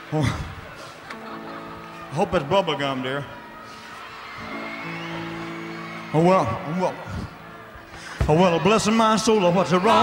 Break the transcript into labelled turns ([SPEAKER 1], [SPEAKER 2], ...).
[SPEAKER 1] Oh, I hope it's bubble gum, dear. Oh, well, bless my soul, what's wrong?